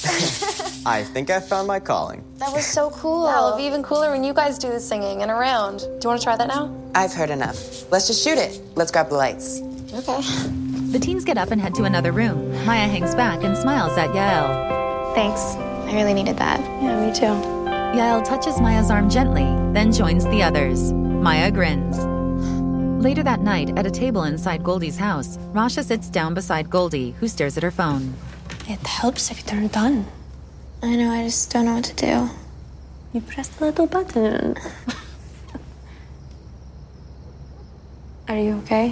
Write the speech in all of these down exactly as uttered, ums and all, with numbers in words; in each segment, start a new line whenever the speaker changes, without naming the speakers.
I think I found my calling.
That was so cool.
Yeah, it'll be even cooler when you guys do the singing and around. Do you want to try that now?
I've heard enough. Let's just shoot it. Let's grab the lights.
Okay.
The teens get up and head to another room. Maya hangs back and smiles at Yael.
Thanks. I really needed that.
Yeah, me too.
Yael touches Maya's arm gently, then joins the others. Maya grins. Later that night, at a table inside Goldie's house, Rasha sits down beside Goldie, who stares at her phone.
It helps if you turn it on. I know, I just don't know what to do.
You press the little button. Are you okay?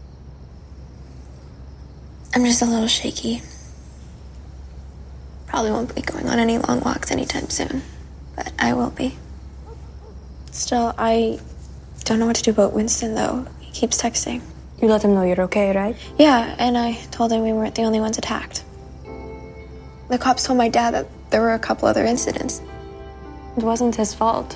I'm just a little shaky. Probably won't be going on any long walks anytime soon, but I will be. Still, I don't know what to do about Winston, though. He keeps texting.
You let him know you're okay, right?
Yeah, and I told him we weren't the only ones attacked. The cops told my dad that there were a couple other incidents.
It wasn't his fault.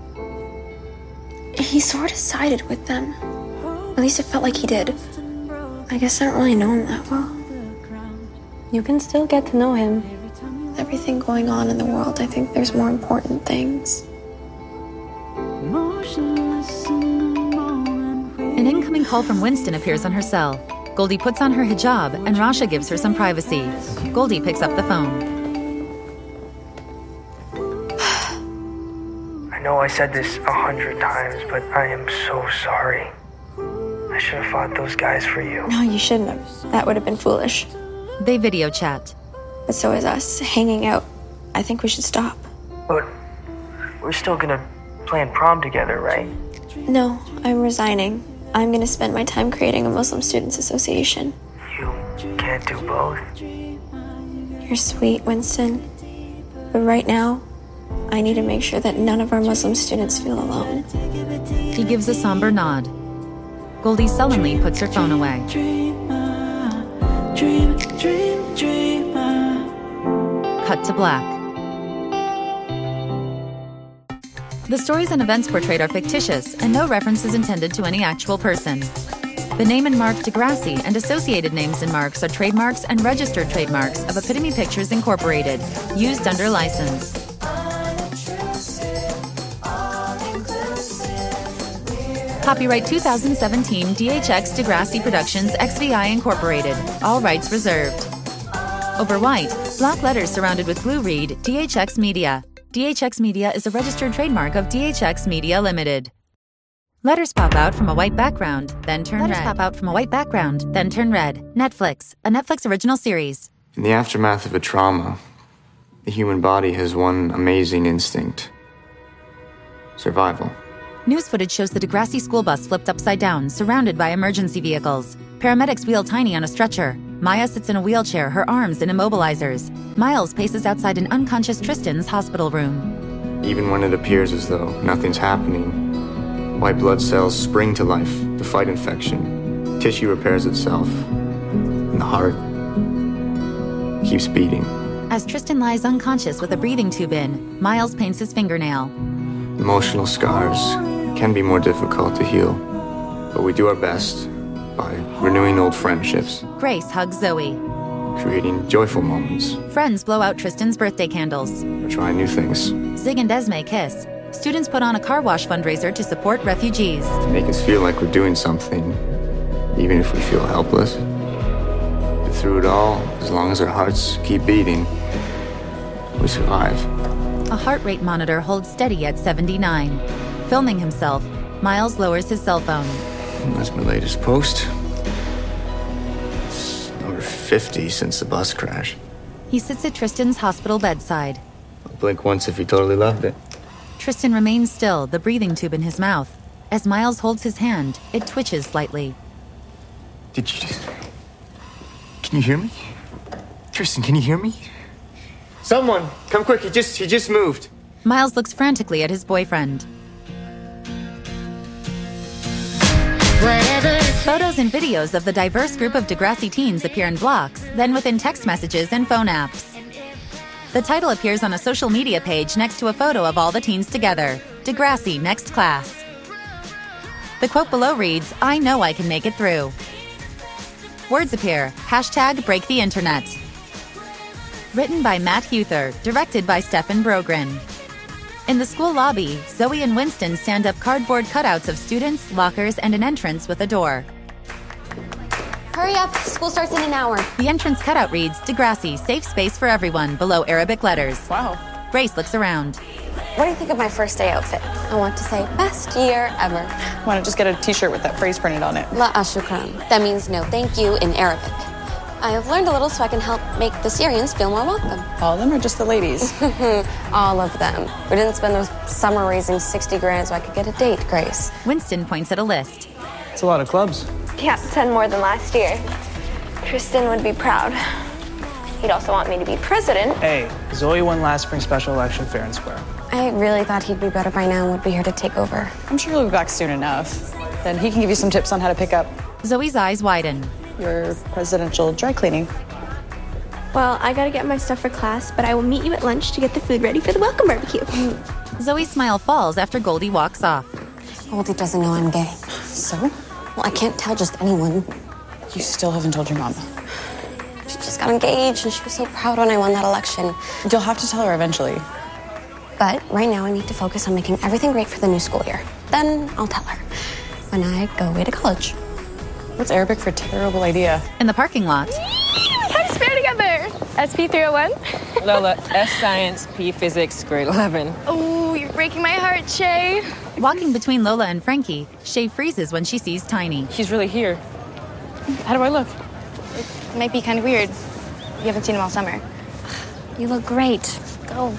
He sort of sided with them. At least it felt like he did. I guess I don't really know him that well.
You can still get to know him.
With everything going on in the world, I think there's more important things.
An incoming call from Winston appears on her cell. Goldie puts on her hijab, and Rasha gives her some privacy. Goldie picks up the phone.
I know I said this a hundred times, but I am so sorry. I should have fought those guys for you.
No, you shouldn't have. That would have been foolish.
They video chat.
But so is us hanging out. I think we should stop.
But we're still gonna plan prom together, right?
No, I'm resigning. I'm gonna spend my time creating a Muslim Students Association.
You can't do both.
You're sweet, Winston. But right now, I need to make sure that none of our Muslim students feel alone.
He gives a somber nod. Goldie sullenly puts her phone away. Cut to black. The stories and events portrayed are fictitious, and no reference is intended to any actual person. The name and mark Degrassi and associated names and marks are trademarks and registered trademarks of Epitome Pictures Incorporated, used under license. Copyright two thousand seventeen D H X Degrassi Productions X V I Incorporated. All rights reserved. Over white, black letters surrounded with blue read D H X Media. D H X Media is a registered trademark of D H X Media Limited. Letters pop out from a white background, then turn Letters red. Letters pop out from a white background, then turn red. Netflix, a Netflix original series.
In the aftermath of a trauma, the human body has one amazing instinct: survival.
News footage shows the Degrassi school bus flipped upside down, surrounded by emergency vehicles. Paramedics wheel Tiny on a stretcher. Maya sits in a wheelchair, her arms in immobilizers. Miles paces outside an unconscious Tristan's hospital room.
Even when it appears as though nothing's happening, white blood cells spring to life to fight infection. Tissue repairs itself, and the heart keeps beating.
As Tristan lies unconscious with a breathing tube in, Miles paints his fingernail.
Emotional scars can be more difficult to heal, but we do our best by renewing old friendships.
Grace hugs Zoe.
Creating joyful moments.
Friends blow out Tristan's birthday candles.
Or trying new things.
Zig and Esme kiss. Students put on a car wash fundraiser to support refugees.
To make us feel like we're doing something, even if we feel helpless. But through it all, as long as our hearts keep beating, we survive.
A heart rate monitor holds steady at seventy-nine. Filming himself, Miles lowers his cell phone.
That's my latest post. It's number fifty since the bus crash.
He sits at Tristan's hospital bedside.
I'll blink once if he totally loved it.
Tristan remains still, the breathing tube in his mouth. As Miles holds his hand, it twitches slightly.
Did you... Can you hear me? Tristan, can you hear me? Someone, come quick, he just, he just moved.
Miles looks frantically at his boyfriend. Photos and videos of the diverse group of Degrassi teens appear in blocks, then within text messages and phone apps. The title appears on a social media page next to a photo of all the teens together. Degrassi Next Class. The quote below reads, "I know I can make it through." Words appear, hashtag break the internet. Written by Matt Huther, directed by Stefan Brogren. In the school lobby, Zoe and Winston stand up cardboard cutouts of students, lockers, and an entrance with a door.
Hurry up, school starts in an hour.
The entrance cutout reads, Degrassi, safe space for everyone, below Arabic letters.
Wow.
Grace looks around.
What do you think of my first day outfit? I want to say best year ever.
Why not just get a t-shirt with that phrase printed on it?
La ashukran. That means no thank you in Arabic. I have learned a little so I can help make the Syrians feel more welcome.
All of them or just the ladies?
All of them. We didn't spend the summer raising sixty grand so I could get a date, Grace.
Winston points at a list.
It's a lot of clubs.
Yeah, ten more than last year. Tristan would be proud. He'd also want me to be president.
Hey, Zoe won last spring special election fair and square.
I really thought he'd be better by now and would be here to take over.
I'm sure he'll be back soon enough. Then he can give you some tips on how to pick up
Zoe's eyes widen.
your presidential dry cleaning.
Well, I gotta get my stuff for class, but I will meet you at lunch to get the food ready for the welcome barbecue.
Zoe's smile falls after Goldie walks off.
Goldie doesn't know I'm gay.
So?
Well, I can't tell just anyone.
You still haven't told your mom.
She just got engaged and she was so proud when I won that election.
You'll have to tell her eventually.
But right now I need to focus on making everything great for the new school year. Then I'll tell her when I go away to college.
What's Arabic for terrible idea?
In the parking lot,
How to spare together? S P three oh one?
Lola, S Science, P Physics, grade eleven.
Oh, you're breaking my heart, Shay.
walking between Lola and Frankie, Shay freezes when she sees Tiny.
He's really here. How do I look?
It might be kind of weird. You haven't seen him all summer.
You look great. Go.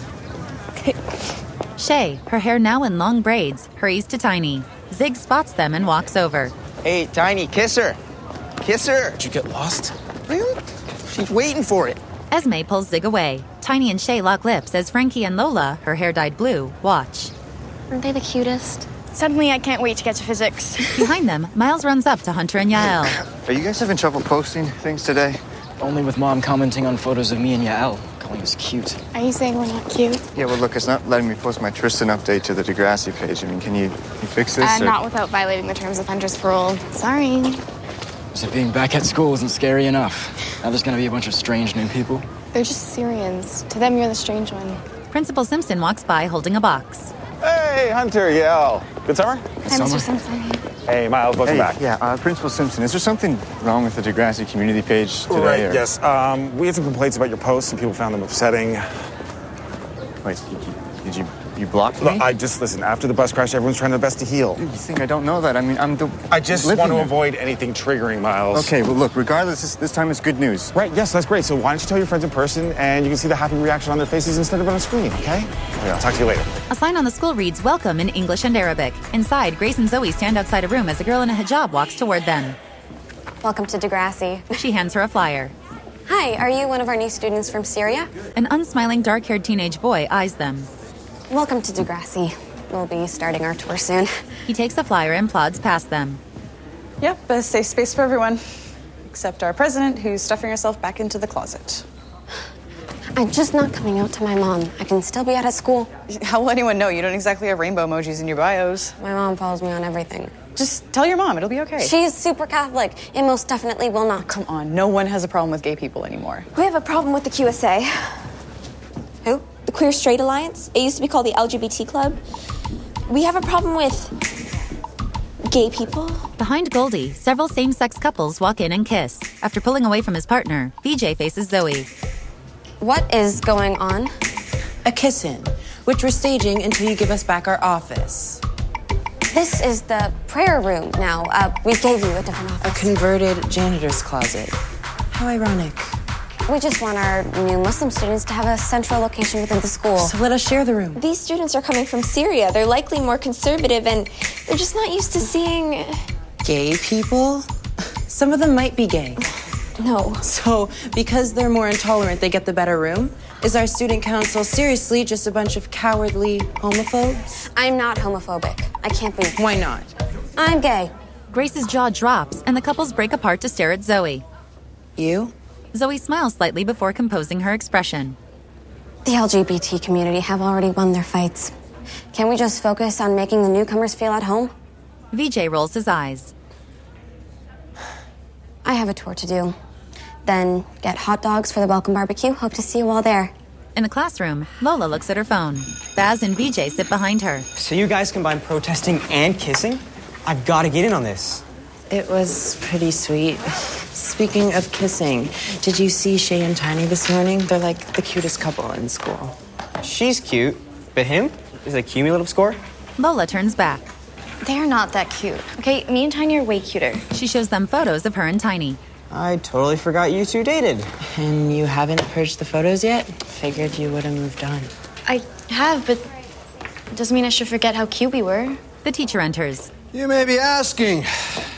Shay, her hair now in long braids, hurries to Tiny. Zig spots them and walks over.
Hey, Tiny, kiss her. Kiss her.
Did you get lost?
Really? She's waiting for it.
Esme pulls Zig away. Tiny and Shay lock lips as Frankie and Lola, her hair dyed blue, watch.
Aren't they the cutest?
Suddenly, I can't wait to get to physics.
Behind them, Miles runs up to Hunter and Yael.
Are you guys having trouble posting things today?
Only with Mom commenting on photos of me and Yael, calling us cute.
Are you saying we're not cute?
Yeah, well, look, it's not letting me post my Tristan update to the Degrassi page. I mean, can you, you fix this?
Uh,
or-
not without violating the terms of Hunter's parole. Sorry.
So being back at school isn't scary enough. Now there's gonna be a bunch of strange new people.
They're just Syrians. To them, you're the strange one.
Principal Simpson walks by holding a box.
Hey, Hunter, Yael. Good summer?
Hi, Mister Simpson.
Hey, Miles, welcome
Hey,
back.
yeah, uh, Principal Simpson, is there something wrong with the Degrassi community page today?
Right,
or-
yes. Um, we had some complaints about your posts, and people found them upsetting.
Wait, did you, did you, you blocked me?
Look, I just, listen, after the bus crash, everyone's trying their best to heal.
Dude, you think I don't know that? I mean, I'm the...
I just
living
want to
there.
avoid anything triggering, Miles.
Okay, well, look, regardless, this, this time it's good news.
Right, yes, that's great. So why don't you tell your friends in person, and you can see the happy reaction on their faces instead of on a screen, okay? Okay, I'll talk to you later.
A sign on the school reads, Welcome in English and Arabic. Inside, Grace and Zoe stand outside a room as a girl in a hijab walks toward them.
Welcome to Degrassi.
She hands her a flyer.
Hi, are you one of our new students from Syria?
An unsmiling, dark-haired teenage boy eyes them.
Welcome to Degrassi. We'll be starting our tour soon.
He takes the flyer and plods past them.
Yep, a safe space for everyone. Except our president, who's stuffing herself back into the closet.
I'm just not coming out to my mom. I can still be out at school.
How will anyone know? You don't exactly have rainbow emojis in your bios.
My mom follows me on everything.
Just tell your mom, it'll be okay.
She is super Catholic. It most definitely will not.
Come on, no one has a problem with gay people anymore.
We have a problem with the Q S A.
Who?
The Queer Straight Alliance. It used to be called the L G B T Club. We have a problem with gay people.
Behind Goldie, several same-sex couples walk in and kiss. After pulling away from his partner, V J faces Zoe.
What is going on?
A kiss-in, which we're staging until you give us back our office.
This is the prayer room now. Uh, we gave you a different
A
office.
converted janitor's closet. How ironic.
We just want our new Muslim students to have a central location within the school.
So let us share the room.
These students are coming from Syria. They're likely more conservative, and they're just not used to seeing...
Gay people? Some of them might be gay.
No.
So, because they're more intolerant, they get the better room? Is our student council seriously just a bunch of cowardly homophobes?
I'm not homophobic. I can't be.
Why not?
I'm gay.
Grace's jaw drops, and the couples break apart to stare at Zoe.
You?
Zoe smiles slightly before composing her expression.
The L G B T community have already won their fights. Can we just focus on making the newcomers feel at home?
V J rolls his eyes.
I have a tour to do. then get hot dogs for the welcome barbecue. Hope to see you all there.
In the classroom, Lola looks at her phone. Baz and V J sit behind her.
So you guys combine protesting and kissing? I've got to get in on this.
It was pretty sweet. Speaking of kissing, did you see Shay and Tiny this morning? They're like the cutest couple in school.
She's cute, but him is a cumulative score.
Lola turns back.
They're not that cute. Okay, me and Tiny are way cuter.
She shows them photos of her and Tiny.
I totally forgot you two dated.
And you haven't purged the photos yet? Figured you would have moved on.
I have, but it doesn't mean I should forget how cute we were.
The teacher enters.
You may be asking,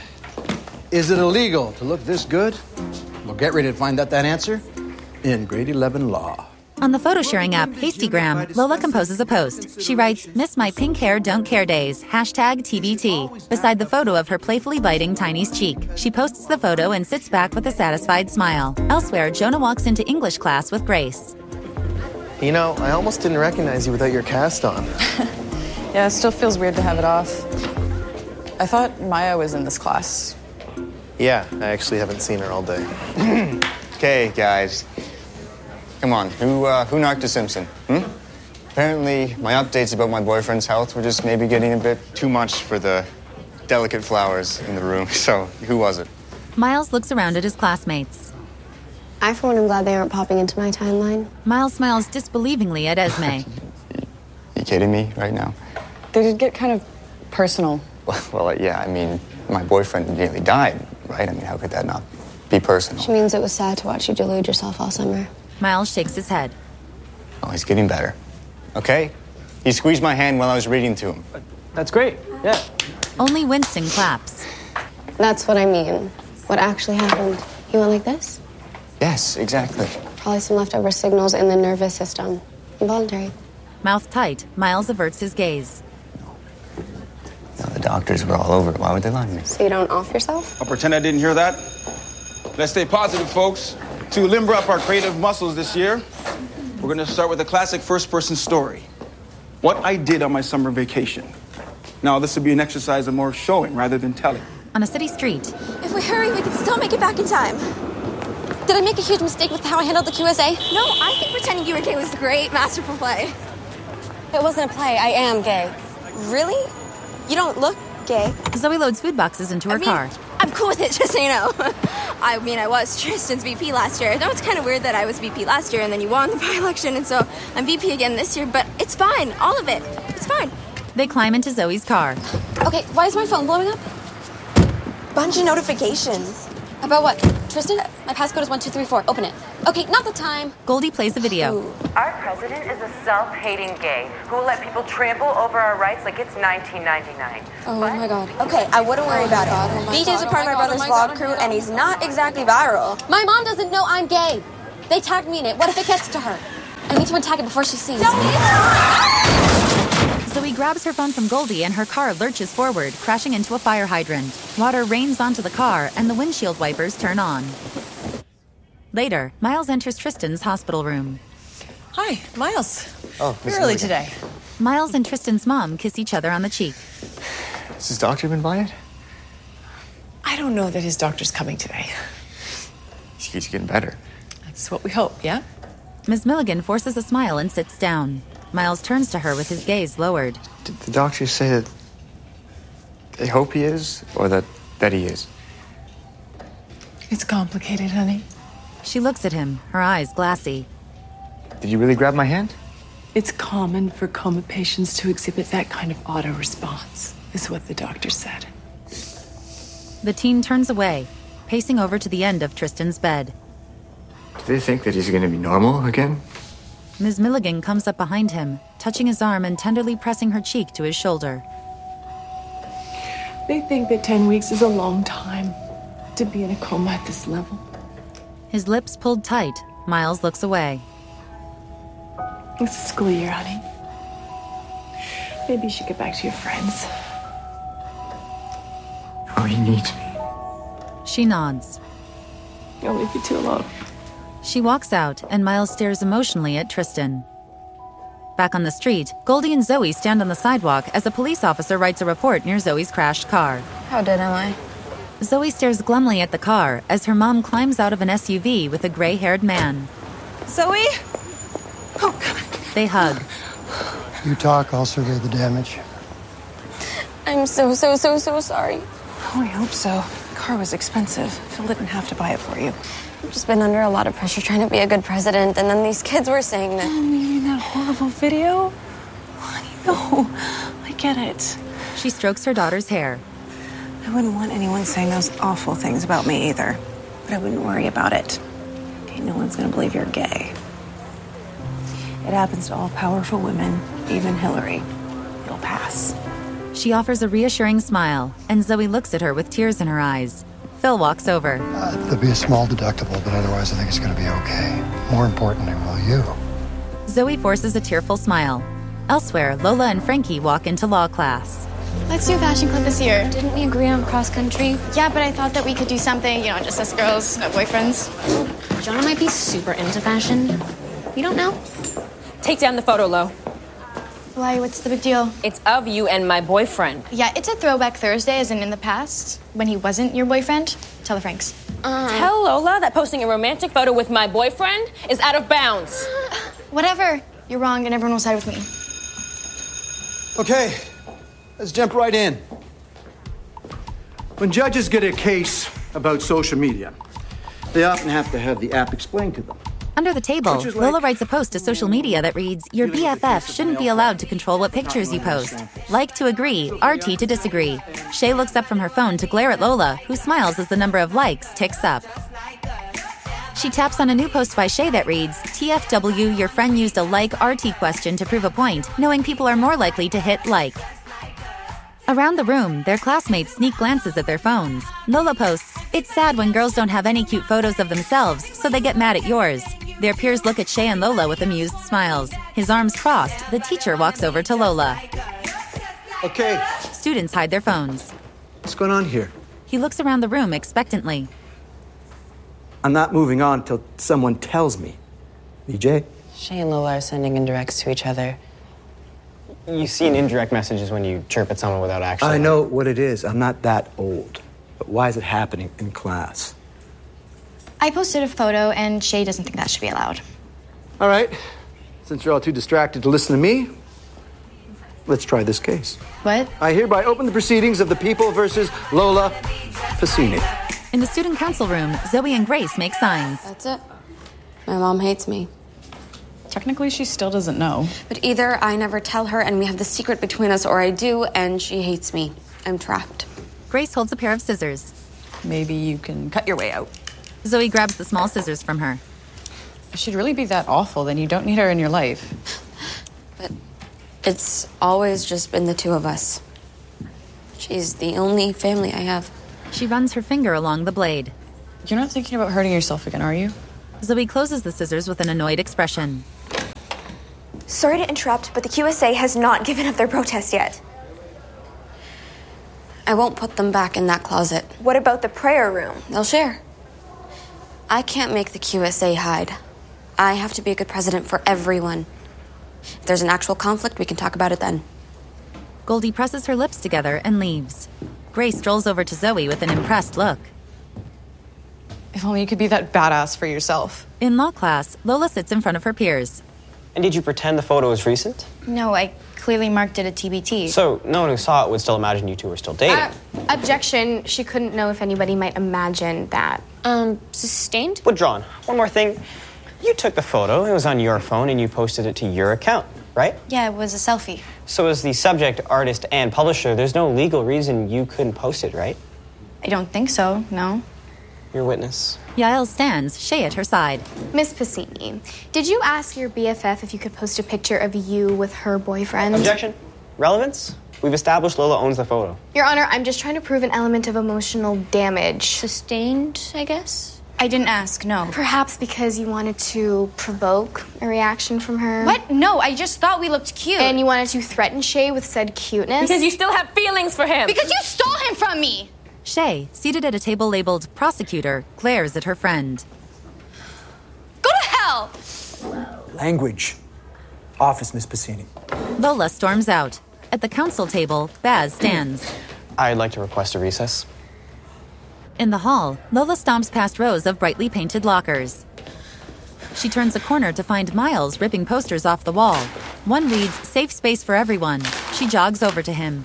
is it illegal to look this good? Well, get ready to find out that answer in grade eleven law.
On the photo sharing app, Hastygram, Lola composes a post. She writes, "Miss my pink hair, don't care days, hashtag T B T," beside the photo of her playfully biting Tiny's cheek. She posts the photo and sits back with a satisfied smile. Elsewhere, Jonah walks into English class with Grace.
You know, I almost didn't recognize you without your cast on.
Yeah, it still feels weird to have it off. I thought Maya was in this class.
Yeah, I actually haven't seen her all day.
Okay, guys. Come on, who uh, who knocked a Simpson? Hmm? Apparently, my updates about my boyfriend's health were just maybe getting a bit too much for the delicate flowers in the room. So, who was it?
Miles looks around at his classmates.
I, for one, am glad they aren't popping into my timeline.
Miles smiles disbelievingly at Esme.
You kidding me right now?
They did get kind of personal.
Well, well, yeah, I mean, my boyfriend nearly died, right? I mean, how could that not be personal?
Which means it was sad to watch you delude yourself all summer.
Miles shakes his head.
Oh, he's getting better. Okay? He squeezed my hand while I was reading to him.
That's great, yeah.
Only Winston claps.
That's what I mean. What actually happened? He went like this?
Yes, exactly.
Probably some leftover signals in the nervous system. Involuntary.
Mouth tight, Miles averts his gaze.
No, the doctors were all over it. Why would they lie to me?
So you don't off yourself?
I'll pretend I didn't hear that. Let's stay positive, folks. To limber up our creative muscles this year, we're going to start with a classic first-person story. What I did on my summer vacation. Now, this would be an exercise of more showing rather than telling.
On a city street.
If we hurry, we can still make it back in time. Did I make a huge mistake with how I handled the Q S A?
No, I think pretending you were gay was a great masterful play. It wasn't a play. I am gay.
Really? You don't look gay.
Zoe loads food boxes into her
I mean,
car.
I'm cool with it, just so you know. I mean, I was Tristan's V P last year. Though it's kind of weird that I was V P last year and then you won the by-election, and so I'm V P again this year, but it's fine. All of it. It's fine.
They climb into Zoe's car.
Okay, why is my phone blowing up? Bunch of notifications. About what? Tristan? My passcode is one two three four. Open it. Okay, not the time.
Goldie plays the video.
Ooh.
Our president is a self-hating gay who will let people trample over our rights like it's nineteen ninety-nine.
Oh but... my god. Okay, I wouldn't worry oh about god, it. Oh B J's a part oh of my god, brother's oh vlog god, crew, and he's not exactly viral. My mom doesn't know I'm gay. They tagged me in it. What if it gets to her? I need to untag it before she sees.
Zoe grabs her phone from Goldie and her car lurches forward, crashing into a fire hydrant. Water rains onto the car and the windshield wipers turn on. Later, Miles enters Tristan's hospital room.
Hi, Miles.
Oh,
You're early today.
Miles and Tristan's mom kiss each other on the cheek.
Has his doctor been by it?
I don't know that his doctor's coming today.
He keeps getting better.
That's what we hope, yeah?
Miz Milligan forces a smile and sits down. Miles turns to her with his gaze lowered.
Did the doctors say that they hope he is, or that, that he is?
It's complicated, honey.
She looks at him, her eyes glassy.
Did you really grab my hand?
It's common for coma patients to exhibit that kind of auto response, is what the doctor said.
The teen turns away, pacing over to the end of Tristan's bed.
Do they think that he's going to be normal again?
Miz Milligan comes up behind him, touching his arm and tenderly pressing her cheek to his shoulder.
They think that ten weeks is a long time to be in a coma at this level.
His lips pulled tight, Miles looks away.
It's a school year, honey. Maybe you should get back to your friends.
Oh, he needs me.
She nods.
I'll leave you two alone.
She walks out, and Miles stares emotionally at Tristan. Back on the street, Goldie and Zoe stand on the sidewalk as a police officer writes a report near Zoe's crashed car.
How dead am I?
Zoe stares glumly at the car as her mom climbs out of an S U V with a gray-haired man.
Zoe?
Oh, God. They hug.
You talk, I'll survey the damage.
I'm so, so, so, so sorry.
Oh, I hope so. The car was expensive. Phil didn't have to buy it for you.
I've just been under a lot of pressure trying to be a good president, and then these kids were saying that...
Oh, you mean that horrible video? Honey, no. I get it.
She strokes her daughter's hair.
I wouldn't want anyone saying those awful things about me either. But I wouldn't worry about it. Okay, no one's gonna believe you're gay. It happens to all powerful women, even Hillary. It'll pass.
She offers a reassuring smile, and Zoe looks at her with tears in her eyes. Phil walks over.
Uh, there'll be a small deductible, but otherwise I think it's going to be okay. More importantly, will you?
Zoe forces a tearful smile. Elsewhere, Lola and Frankie walk into law class.
Let's do a fashion club this year.
Didn't we agree on cross country?
Yeah, but I thought that we could do something, you know, just us girls, no boyfriends.
Jonah might be super into fashion. We don't know.
Take down the photo, Lo.
Why, what's the big deal?
It's of you and my boyfriend.
Yeah, it's a throwback Thursday, as in in the past, when he wasn't your boyfriend. Tell the Franks.
Uh, Tell Lola that posting a romantic photo with my boyfriend is out of bounds.
Whatever. You're wrong, and everyone will side with me.
Okay, let's jump right in. When judges get a case about social media, they often have to have the app explained to them.
Under the table, like Lola writes a post to social media that reads, "Your B F F shouldn't be allowed to control what pictures you post. Like to agree, R T to disagree." Shay looks up from her phone to glare at Lola, who smiles as the number of likes ticks up. She taps on a new post by Shay that reads, "T F W, your friend used a like R T question to prove a point, knowing people are more likely to hit like." Around the room, their classmates sneak glances at their phones. Lola posts, "It's sad when girls don't have any cute photos of themselves, so they get mad at yours." Their peers look at Shay and Lola with amused smiles. His arms crossed, the teacher walks over to Lola.
Okay.
Students hide their phones.
What's going on here?
He looks around the room expectantly.
I'm not moving on till someone tells me. B J?
Shay and Lola are sending indirects to each other.
You see in indirect messages when you chirp at someone without actually...
I know what it is. I'm not that old. But why is it happening in class?
I posted a photo, and Shay doesn't think that should be allowed.
All right. Since you're all too distracted to listen to me, let's try this case.
What?
I hereby open the proceedings of the people versus Lola Pacini.
In the student council room, Zoe and Grace make signs.
That's it. My mom hates me.
Technically, she still doesn't know.
But either I never tell her and we have the secret between us, or I do and she hates me. I'm trapped.
Grace holds a pair of scissors.
Maybe you can cut your way out.
Zoe grabs the small scissors from her.
If she'd really be that awful, then you don't need her in your life.
But it's always just been the two of us. She's the only family I have.
She runs her finger along the blade.
You're not thinking about hurting yourself again, are you?
Zoe closes the scissors with an annoyed expression.
Sorry to interrupt, but the Q S A has not given up their protest yet.
I won't put them back in that closet.
What about the prayer room?
They'll share. I can't make the Q S A hide. I have to be a good president for everyone. If there's an actual conflict, we can talk about it then.
Goldie presses her lips together and leaves. Grace strolls over to Zoe with an impressed look.
If only you could be that badass for yourself.
In law class, Lola sits in front of her peers.
And did you pretend the photo was recent?
No, I clearly marked it a T B T.
So no one who saw it would still imagine you two were still dating.
Uh, objection. She couldn't know if anybody might imagine that.
Um, sustained?
Withdrawn. One more thing. You took the photo, it was on your phone, and you posted it to your account, right?
Yeah, it was a selfie.
So as the subject, artist, and publisher, there's no legal reason you couldn't post it, right?
I don't think so, no.
Your witness.
Yael stands, Shay at her side.
Miss Pacini, did you ask your B F F if you could post a picture of you with her boyfriend?
Objection. Relevance? We've established Lola owns the photo.
Your Honor, I'm just trying to prove an element of emotional damage.
Sustained, I guess?
I didn't ask, no. Perhaps because you wanted to provoke a reaction from her? What? No, I just thought we looked cute. And you wanted to threaten Shay with said cuteness?
Because you still have feelings for him.
Because you stole him from me!
Shay, seated at a table labeled prosecutor, glares at her friend.
Go to hell!
Language. Office, Miss Pacini.
Lola storms out. At the council table, Baz stands.
I'd like to request a recess.
In the hall, Lola stomps past rows of brightly painted lockers. She turns a corner to find Miles ripping posters off the wall. One reads, "Safe space for everyone." She jogs over to him.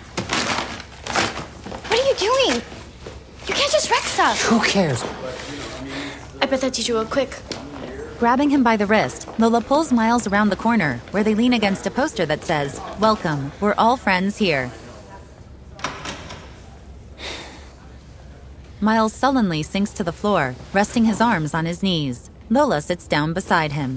What are you doing? You can't just wreck stuff.
Who cares?
I bet that teacher will quick.
Grabbing him by the wrist, Lola pulls Miles around the corner, where they lean against a poster that says, "Welcome, we're all friends here." Miles sullenly sinks to the floor, resting his arms on his knees. Lola sits down beside him.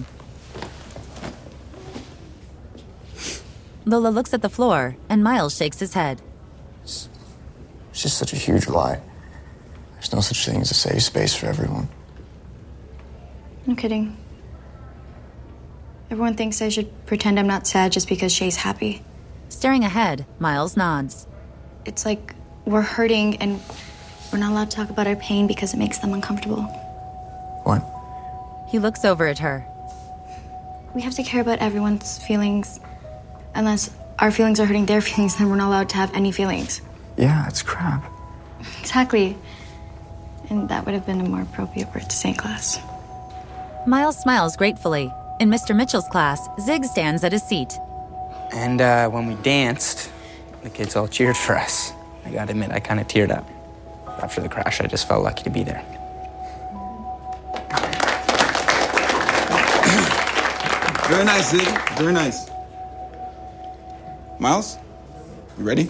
Lola looks at the floor, and Miles shakes his head.
It's just such a huge lie. There's no such thing as a safe space for everyone.
I'm kidding. Everyone thinks I should pretend I'm not sad just because Shay's happy.
Staring ahead, Miles nods.
It's like we're hurting and we're not allowed to talk about our pain because it makes them uncomfortable.
What?
He looks over at her.
We have to care about everyone's feelings. Unless our feelings are hurting their feelings, then we're not allowed to have any feelings.
Yeah, it's crap.
Exactly. And that would have been a more appropriate word to say in class.
Miles smiles gratefully. In Mister Mitchell's class, Zig stands at his seat.
And uh, when we danced, the kids all cheered for us. I gotta admit, I kind of teared up. After the crash, I just felt lucky to be there.
Very nice, Zig. Very nice. Miles, you ready?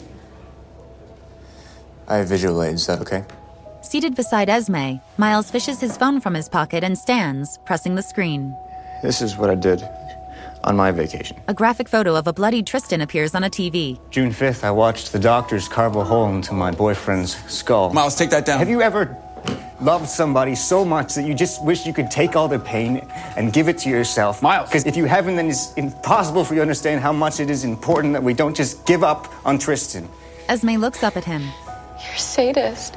I have visual aids. Is that okay?
Seated beside Esme, Miles fishes his phone from his pocket and stands, pressing the screen.
This is what I did on my vacation.
A graphic photo of a bloodied Tristan appears on a T V.
June fifth, I watched the doctors carve a hole into my boyfriend's skull.
Miles, take that down.
Have you ever loved somebody so much that you just wish you could take all their pain and give it to yourself?
Miles.
Because if you haven't, then it's impossible for you to understand how much it is important that we don't just give up on Tristan.
Esme looks up at him.
You're a sadist.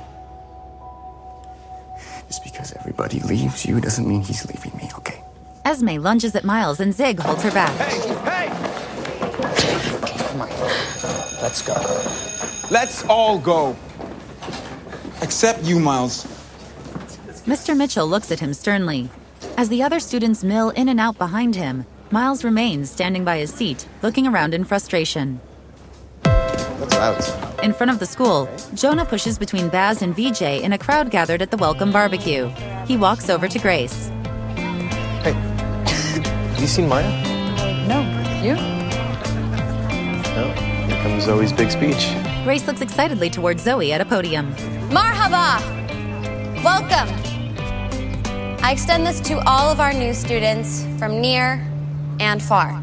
Just because everybody leaves you doesn't mean he's leaving me, okay?
Esme lunges at Miles and Zig holds her back.
Hey, hey!
Come on. Let's go.
Let's all go. Except you, Miles.
Mister Mitchell looks at him sternly. As the other students mill in and out behind him, Miles remains standing by his seat, looking around in frustration.
What's out?
In front of the school, Jonah pushes between Baz and V J in a crowd gathered at the welcome barbecue. He walks over to Grace.
Hey, have you seen Maya?
No. You?
No. Here comes Zoe's big speech.
Grace looks excitedly towards Zoe at a podium.
Marhaba! Welcome! I extend this to all of our new students from near and far.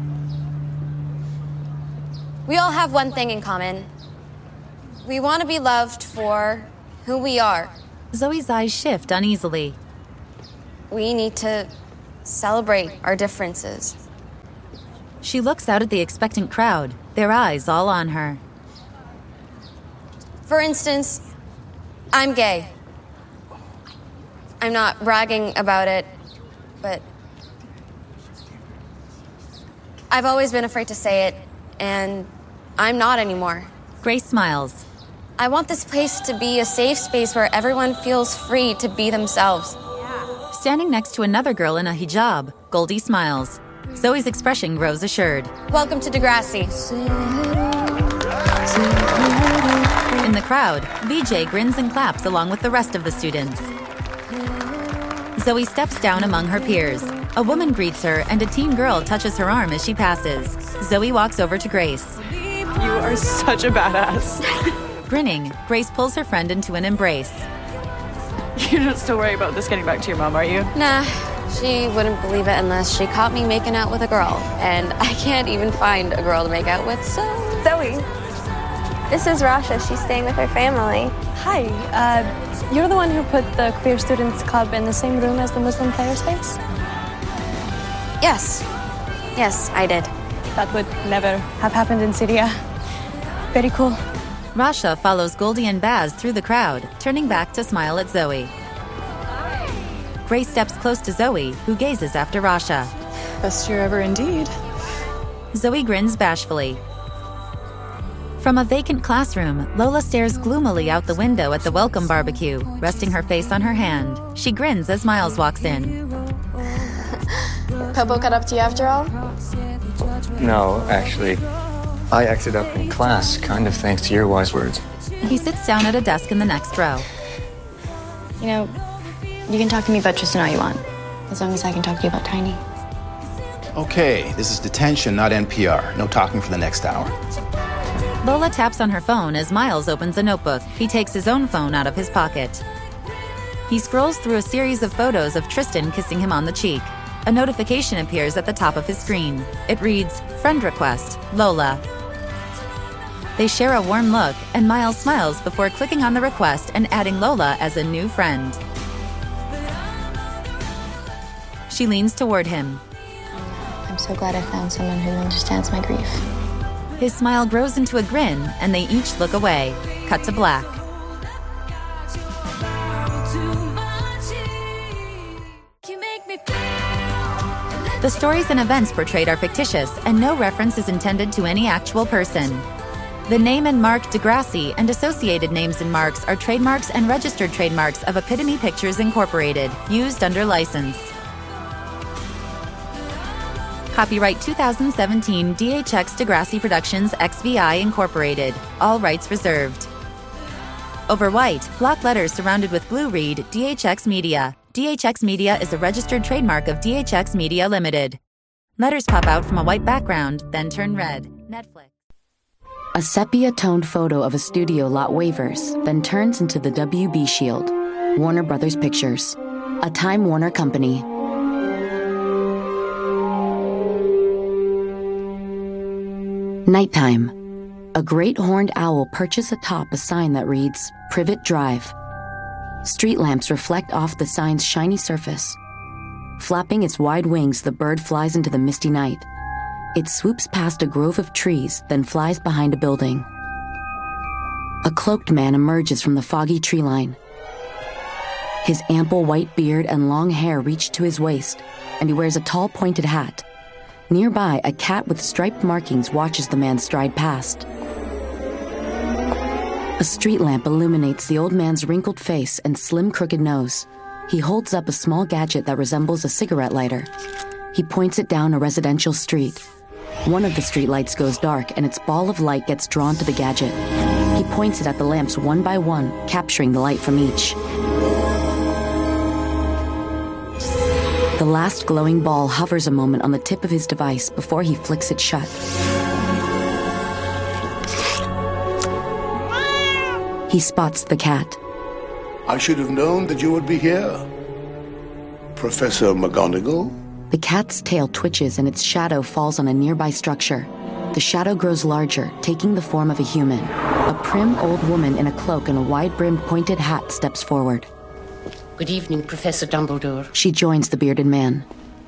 We all have one thing in common. We want to be loved for who we are.
Zoe's eyes shift uneasily.
We need to celebrate our differences.
She looks out at the expectant crowd, their eyes all on her.
For instance, I'm gay. I'm not bragging about it, but I've always been afraid to say it, and I'm not anymore.
Grace smiles.
I want this place to be a safe space where everyone feels free to be themselves.
Standing next to another girl in a hijab, Goldie smiles. Zoe's expression grows assured.
Welcome to Degrassi.
In the crowd, V J grins and claps along with the rest of the students. Zoe steps down among her peers. A woman greets her and a teen girl touches her arm as she passes. Zoe walks over to Grace.
You are such a badass.
Grinning, Grace pulls her friend into an embrace.
You're not still worried about this getting back to your mom, are you?
Nah, she wouldn't believe it unless she caught me making out with a girl. And I can't even find a girl to make out with, so...
Zoe, this is Rasha. She's staying with her family.
Hi, uh, you're the one who put the Queer Students Club in the same room as the Muslim player space?
Yes. Yes, I did.
That would never have happened in Syria. Very cool.
Rasha follows Goldie and Baz through the crowd, turning back to smile at Zoe. Grace steps close to Zoe, who gazes after Rasha.
Best year ever indeed.
Zoe grins bashfully. From a vacant classroom, Lola stares gloomily out the window at the welcome barbecue, resting her face on her hand. She grins as Miles walks in.
Popo cut up to you after all?
No, actually, I acted up in class, kind of thanks to your wise words.
He sits down at a desk in the next row.
You know, you can talk to me about Tristan all you want, as long as I can talk to you about Tiny.
Okay, this is detention, not N P R. No talking for the next hour.
Lola taps on her phone as Miles opens a notebook. He takes his own phone out of his pocket. He scrolls through a series of photos of Tristan kissing him on the cheek. A notification appears at the top of his screen. It reads, "Friend request, Lola." They share a warm look, and Miles smiles before clicking on the request and adding Lola as a new friend. She leans toward him.
I'm so glad I found someone who understands my grief.
His smile grows into a grin, and they each look away. Cut to black. The stories and events portrayed are fictitious, and no reference is intended to any actual person. The name and mark Degrassi and associated names and marks are trademarks and registered trademarks of Epitome Pictures Incorporated, used under license. Copyright two thousand seventeen D H X Degrassi Productions X V I Incorporated. All rights reserved. Over white, block letters surrounded with blue read D H X Media. D H X Media is a registered trademark of D H X Media Limited. Letters pop out from a white background, then turn red. Netflix.
A sepia-toned photo of a studio lot wavers, then turns into the W B shield. Warner Brothers Pictures. A Time Warner company. Nighttime. A great horned owl perches atop a sign that reads, Privet Drive. Street lamps reflect off the sign's shiny surface. Flapping its wide wings, the bird flies into the misty night. It swoops past a grove of trees, then flies behind a building. A cloaked man emerges from the foggy tree line. His ample white beard and long hair reach to his waist, and he wears a tall pointed hat. Nearby, a cat with striped markings watches the man stride past. A street lamp illuminates the old man's wrinkled face and slim, crooked nose. He holds up a small gadget that resembles a cigarette lighter. He points it down a residential street. One of the streetlights goes dark, and its ball of light gets drawn to the gadget. He points it at the lamps one by one, capturing the light from each. The last glowing ball hovers a moment on the tip of his device before he flicks it shut. He spots the cat.
I should have known that you would be here. Professor McGonagall?
The cat's tail twitches and its shadow falls on a nearby structure. The shadow grows larger, taking the form of a human. A prim old woman in a cloak and a wide-brimmed pointed hat steps forward.
Good evening, Professor Dumbledore.
She joins the bearded man.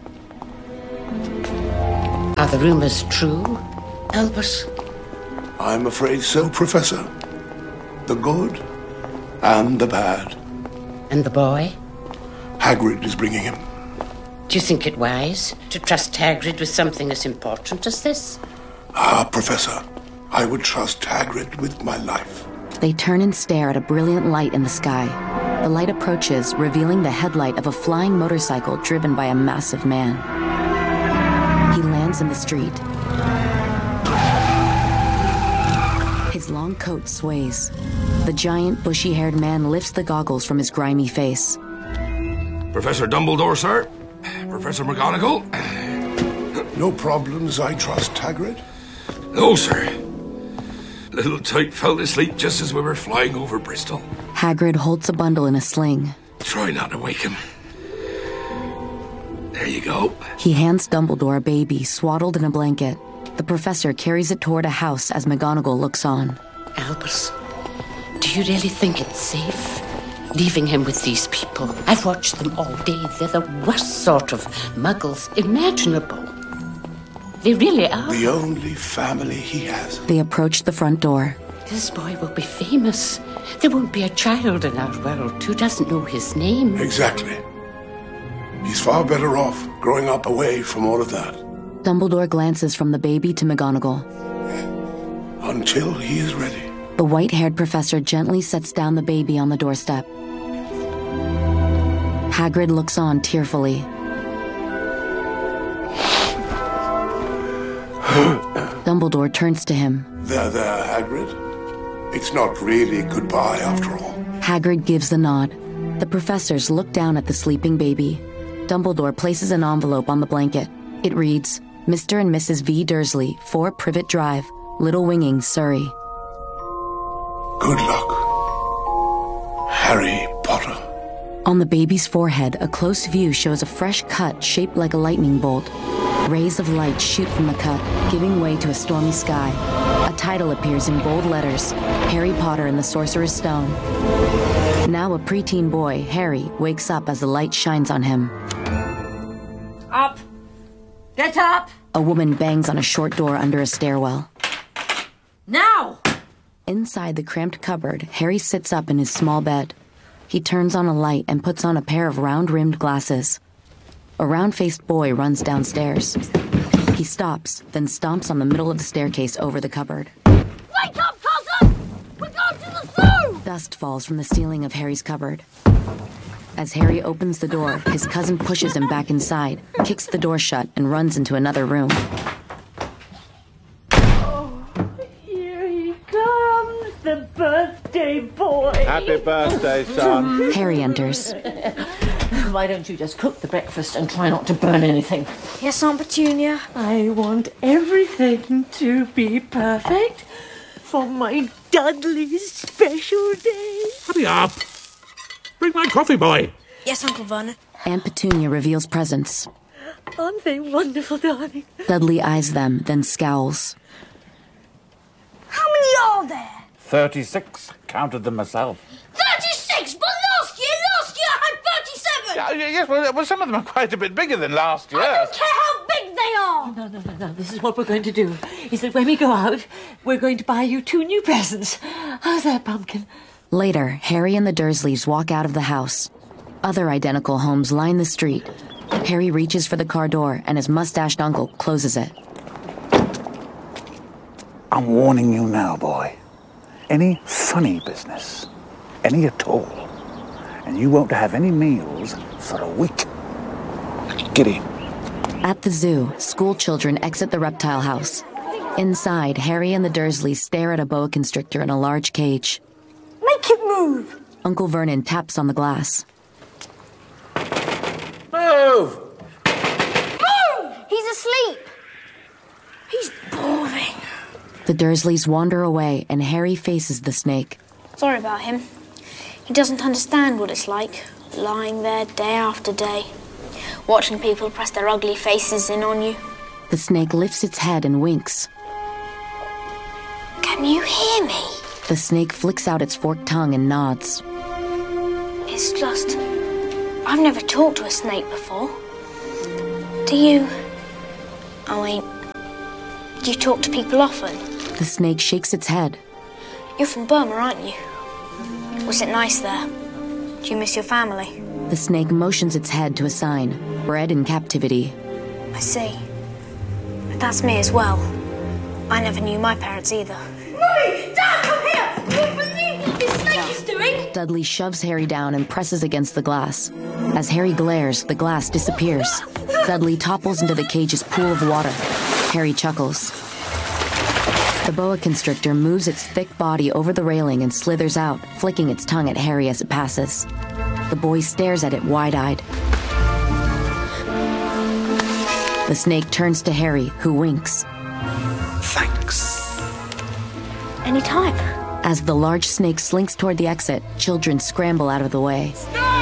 Are the rumors true, Albus?
I'm afraid so, Professor. The good and the bad.
And the boy?
Hagrid is bringing him.
Do you think it wise to trust Hagrid with something as important as this?
Ah, Professor, I would trust Hagrid with my life.
They turn and stare at a brilliant light in the sky. The light approaches, revealing the headlight of a flying motorcycle driven by a massive man. He lands in the street. His long coat sways. The giant, bushy-haired man lifts the goggles from his grimy face.
Professor Dumbledore, sir? Professor McGonagall?
No problems, I trust, Hagrid?
No, sir. Little Tyke fell asleep just as we were flying over Bristol.
Hagrid holds a bundle in a sling.
Try not to wake him. There you go.
He hands Dumbledore a baby swaddled in a blanket. The professor carries it toward a house as McGonagall looks on.
Albus, do you really think it's safe? Leaving him with these people. I've watched them all day. They're the worst sort of muggles imaginable. They really are.
The only family he has.
They approach the front door.
This boy will be famous. There won't be a child in our world who doesn't know his name.
Exactly. He's far better off growing up away from all of that.
Dumbledore glances from the baby to McGonagall.
until he is ready.
The white-haired professor gently sets down the baby on the doorstep. Hagrid looks on tearfully. Dumbledore turns to him.
There, there, Hagrid. It's not really goodbye after all.
Hagrid gives the nod. The professors look down at the sleeping baby. Dumbledore places an envelope on the blanket. It reads, Mister and Missus V. Dursley, four Privet Drive, Little Winging, Surrey.
Good luck, Harry Potter.
On the baby's forehead, a close view shows a fresh cut shaped like a lightning bolt. Rays of light shoot from the cut, giving way to a stormy sky. A title appears in bold letters, Harry Potter and the Sorcerer's Stone. Now a preteen boy, Harry, wakes up as the light shines on him.
Up! Get up!
A woman bangs on a short door under a stairwell.
Now!
Inside the cramped cupboard, Harry sits up in his small bed. He turns on a light and puts on a pair of round-rimmed glasses. A round-faced boy runs downstairs. He stops, then stomps on the middle of the staircase over the cupboard.
Wake up, cousin! We're going to the zoo!
Dust falls from the ceiling of Harry's cupboard. As Harry opens the door, his cousin pushes him back inside, kicks the door shut, and runs into another room.
Oh, here he comes, the birthday boy.
Happy birthday, son.
Harry enters.
Why don't you just cook the breakfast and try not to burn anything?
Yes, Aunt Petunia.
I want everything to be perfect for my Dudley's special day.
Hurry up! Bring my coffee, boy.
Yes, Uncle Vernon.
Aunt Petunia reveals presents.
Aren't they wonderful, darling?
Dudley eyes them, then scowls.
How many are there?
Thirty-six. Counted them myself.
thirty-six! But last year, last year I had thirty-seven!
Yeah, yes, well, well, some of them are quite a bit bigger than last year.
I don't care how big they are!
No, no, no, no. This is what we're going to do. Is that when we go out, we're going to buy you two new presents. How's that, Pumpkin?
Later, Harry and the Dursleys walk out of the house. Other identical homes line the street. Harry reaches for the car door, and his mustached uncle closes it.
I'm warning you now, boy. Any funny business, any at all, and you won't have any meals for a week. Get in.
At the zoo, school children exit the reptile house. Inside, Harry and the Dursleys stare at a boa constrictor in a large cage.
Make it move!
Uncle Vernon taps on the glass.
Move!
Move! He's asleep! He's boring.
The Dursleys wander away, and Harry faces the snake.
Sorry about him. He doesn't understand what it's like, lying there day after day, watching people press their ugly faces in on you.
The snake lifts its head and winks.
Can you hear me?
The snake flicks out its forked tongue and nods.
It's just... I've never talked to a snake before. Do you... Oh, wait. Do you talk to people often?
The snake shakes its head.
You're from Burma, aren't you? Was it nice there? Do you miss your family?
The snake motions its head to a sign, bred in captivity.
I see. But that's me as well. I never knew my parents either. Mummy! Dad, come here! You won't believe what this snake is doing!
Dudley shoves Harry down and presses against the glass. As Harry glares, the glass disappears. Dudley topples into the cage's pool of water. Harry chuckles. The boa constrictor moves its thick body over the railing and slithers out, flicking its tongue at Harry as it passes. The boy stares at it wide-eyed. The snake turns to Harry, who winks.
Thanks.
Anytime.
As the large snake slinks toward the exit, children scramble out of the way.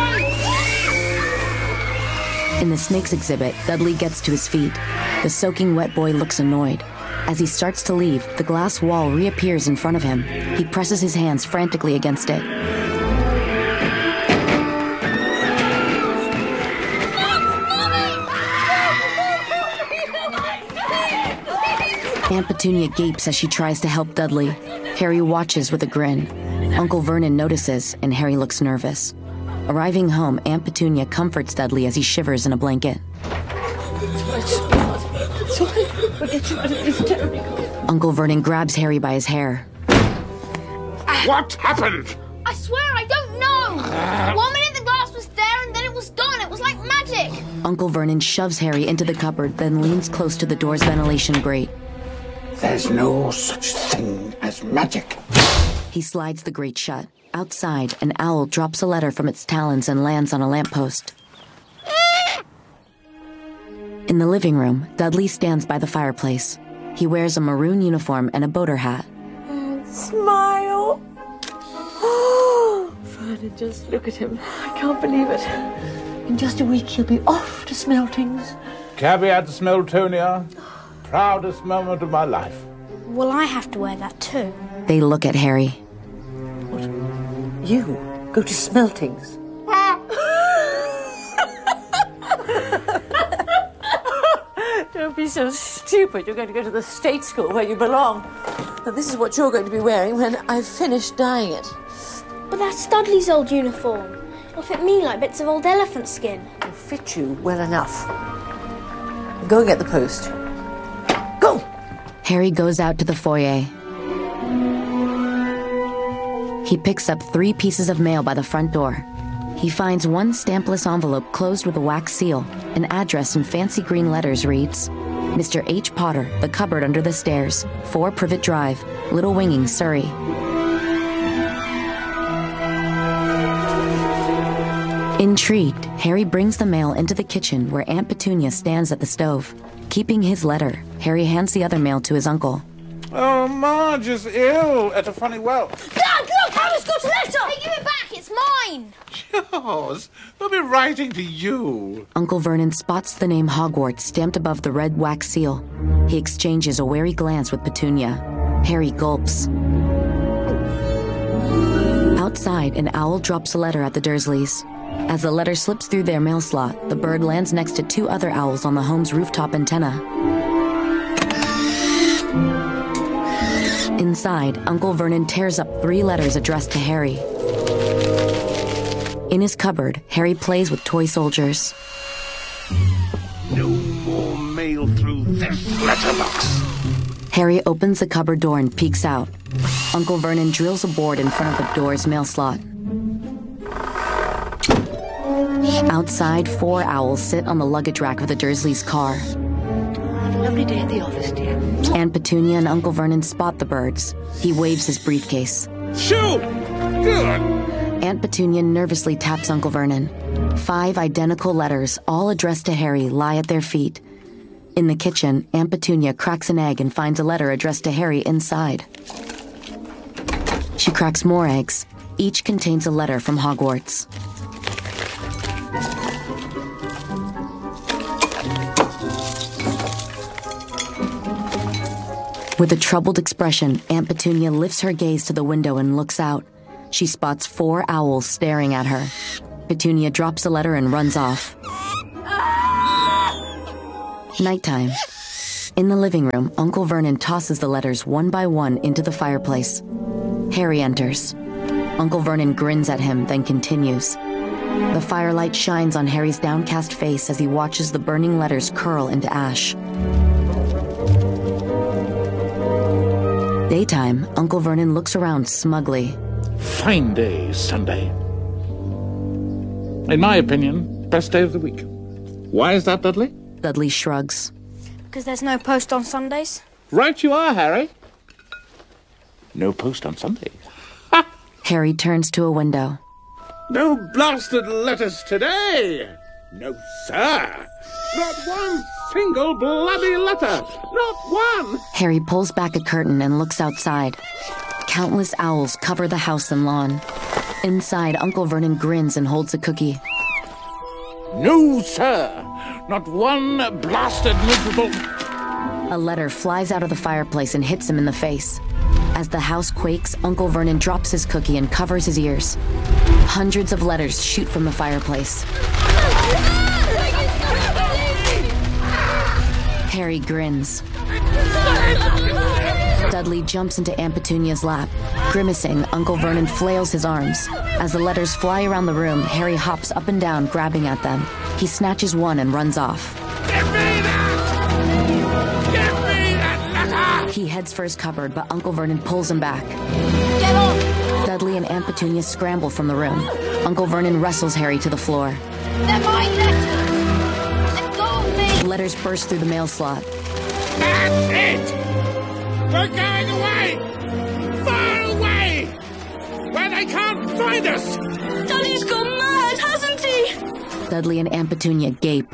In the snake's exhibit, Dudley gets to his feet. The soaking wet boy looks annoyed. As he starts to leave, the glass wall reappears in front of him. He presses his hands frantically against it. Aunt Petunia gapes as she tries to help Dudley. Harry watches with a grin. Uncle Vernon notices, and Harry looks nervous. Arriving home, Aunt Petunia comforts Dudley as he shivers in a blanket.
It's all right. We'll get you out of this terrible.
Uncle Vernon grabs Harry by his hair.
What happened?
I swear I don't know. One minute the glass was there and then it was gone. It was like magic.
Uncle Vernon shoves Harry into the cupboard, then leans close to the door's ventilation grate.
There's no such thing as magic.
He slides the grate shut. Outside, an owl drops a letter from its talons and lands on a lamppost. In the living room, Dudley stands by the fireplace. He wears a maroon uniform and a boater hat.
Smile. Oh, Vernon, just look at him. I can't believe it. In just a week, he'll be off to Smeltings.
Caveat to Smeltonia. Proudest moment of my life.
Will I have to wear that too?
They look at Harry.
What? You go to Smeltings? Don't be so stupid. You're going to go to the state school where you belong. And this is what you're going to be wearing when I've finished dyeing it.
But that's Dudley's old uniform. It'll fit me like bits of old elephant skin.
It'll fit you well enough. Go and get the post. Go!
Harry goes out to the foyer. He picks up three pieces of mail by the front door. He finds one stampless envelope closed with a wax seal. An address in fancy green letters reads, Mister H. Potter, The Cupboard Under the Stairs, four Privet Drive, Little Winging, Surrey. Intrigued, Harry brings the mail into the kitchen where Aunt Petunia stands at the stove. Keeping his letter, Harry hands the other mail to his uncle.
Oh, Marge is ill at a funny well.
Dad, look! Harry's got a letter! Hey, give it back! It's mine!
Yours? They'll be writing to you.
Uncle Vernon spots the name Hogwarts stamped above the red wax seal. He exchanges a wary glance with Petunia. Harry gulps. Outside, an owl drops a letter at the Dursleys. As the letter slips through their mail slot, the bird lands next to two other owls on the home's rooftop antenna. Inside, Uncle Vernon tears up three letters addressed to Harry. In his cupboard, Harry plays with toy soldiers.
No more mail through this letterbox.
Harry opens the cupboard door and peeks out. Uncle Vernon drills a board in front of the door's mail slot. Outside, four owls sit on the luggage rack of the Dursleys' car.
Have a lovely day at the office, dear.
Aunt Petunia and Uncle Vernon spot the birds. He waves his briefcase.
Shoo! Good!
Aunt Petunia nervously taps Uncle Vernon. Five identical letters, all addressed to Harry, lie at their feet. In the kitchen, Aunt Petunia cracks an egg and finds a letter addressed to Harry inside. She cracks more eggs. Each contains a letter from Hogwarts. With a troubled expression, Aunt Petunia lifts her gaze to the window and looks out. She spots four owls staring at her. Petunia drops the letter and runs off. Nighttime. In the living room, Uncle Vernon tosses the letters one by one into the fireplace. Harry enters. Uncle Vernon grins at him, then continues. The firelight shines on Harry's downcast face as he watches the burning letters curl into ash. Daytime, Uncle Vernon looks around smugly.
Fine day, Sunday. In my opinion, best day of the week. Why is that, Dudley?
Dudley shrugs.
Because there's no post on Sundays?
Right you are, Harry. No post on Sunday.
Harry turns to a window.
No blasted letters today! No, sir! Not one single bloody letter! Not one!
Harry pulls back a curtain and looks outside. Countless owls cover the house and lawn. Inside, Uncle Vernon grins and holds a cookie.
No, sir! Not one blasted miserable...
A letter flies out of the fireplace and hits him in the face. As the house quakes, Uncle Vernon drops his cookie and covers his ears. Hundreds of letters shoot from the fireplace. Harry grins. Dudley jumps into Aunt Petunia's lap. Grimacing, Uncle Vernon flails his arms. As the letters fly around the room, Harry hops up and down, grabbing at them. He snatches one and runs off.
Give me that! Give me that letter!
He heads for his cupboard, but Uncle Vernon pulls him back.
Get off!
Dudley and Aunt Petunia scramble from the room. Uncle Vernon wrestles Harry to the floor.
They're my letters! Let go of me!
Letters burst through the mail slot.
That's it! We're going away! Far away! Where they can't find us!
Daddy's gone mad, hasn't he?
Dudley and Aunt Petunia gape.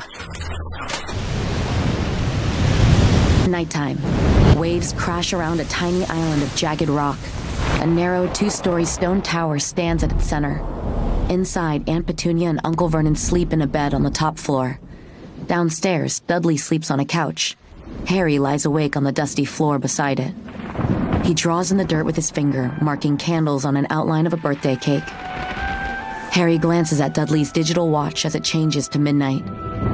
Nighttime. Waves crash around a tiny island of jagged rock. A narrow two-story stone tower stands at its center. Inside, Aunt Petunia and Uncle Vernon sleep in a bed on the top floor. Downstairs, Dudley sleeps on a couch. Harry lies awake on the dusty floor beside it. He draws in the dirt with his finger, marking candles on an outline of a birthday cake. Harry glances at Dudley's digital watch as it changes to midnight.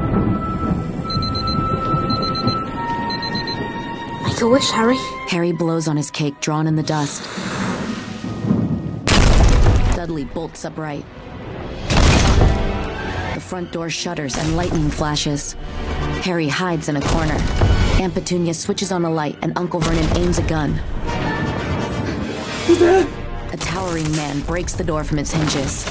Make a wish, Harry.
Harry blows on his cake drawn in the dust. Dudley bolts upright. The front door shudders and lightning flashes. Harry hides in a corner. Aunt Petunia switches on a light and Uncle Vernon aims a gun.
Who's there?
A towering man breaks the door from its hinges.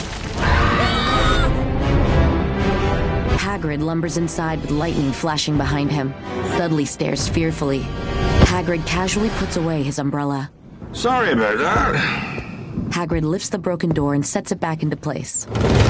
Hagrid lumbers inside with lightning flashing behind him. Dudley stares fearfully. Hagrid casually puts away his umbrella.
Sorry about that.
Hagrid lifts the broken door and sets it back into place.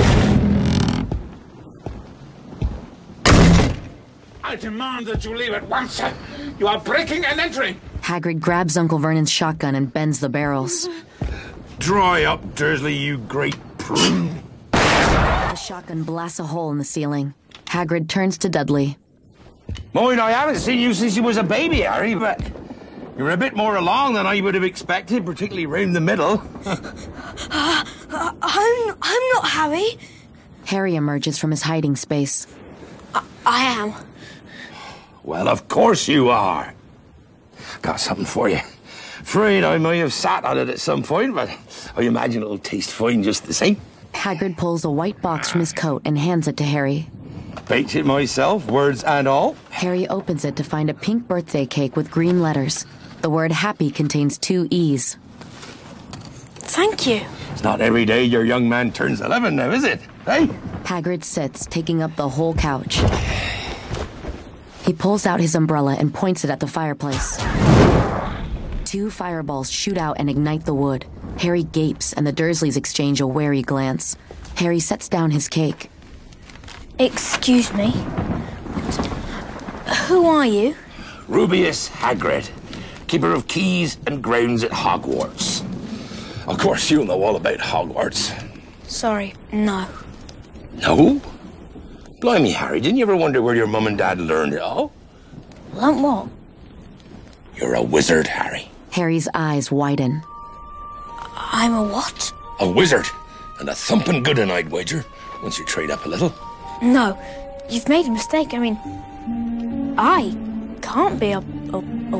I demand that you leave at once. You are breaking and entering.
Hagrid grabs Uncle Vernon's shotgun and bends the barrels.
Dry up, Dursley, you great prune.
The shotgun blasts a hole in the ceiling. Hagrid turns to Dudley.
Mind, I haven't seen you since you was a baby, Harry, but you're a bit more along than I would have expected, particularly round the middle.
uh, I'm, I'm not Harry.
Harry emerges from his hiding space.
I, I am.
Well, of course you are. Got something for you. Afraid I might have sat on it at some point, but I imagine it'll taste fine just the same.
Hagrid pulls a white box from his coat and hands it to Harry.
Baked it myself, words and all.
Harry opens it to find a pink birthday cake with green letters. The word happy contains two E's.
Thank you.
It's not every day your young man turns eleven now, is it? Hey?
Hagrid sits, taking up the whole couch. He pulls out his umbrella and points it at the fireplace. Two fireballs shoot out and ignite the wood. Harry gapes and the Dursleys exchange a wary glance. Harry sets down his cake.
Excuse me. Who are you?
Rubeus Hagrid, keeper of keys and grounds at Hogwarts. Of course, you know all about Hogwarts.
Sorry, no.
No? Blimey, Harry, didn't you ever wonder where your mum and dad learned it all?
Learned what?
You're a wizard, Harry.
Harry's eyes widen.
I'm a what?
A wizard. And a thumping good one, I'd wager, once you trade up a little.
No, you've made a mistake. I mean, I can't be a, a, a